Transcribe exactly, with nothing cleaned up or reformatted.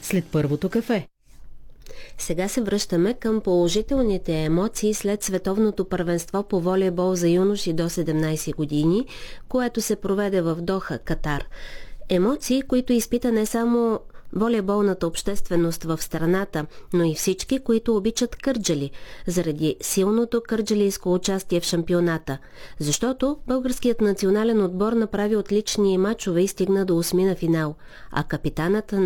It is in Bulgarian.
след първото кафе. Сега се връщаме към положителните емоции след световното първенство по волейбол за юноши до седемнайсет години, което се проведе в Доха, Катар. Емоции, които изпита не само волейболната общественост в страната, но и всички, които обичат Кърджали, заради силното кърджалийско участие в шампионата. Защото българският национален отбор направи отлични мачове и стигна до осми на финал, а капитаната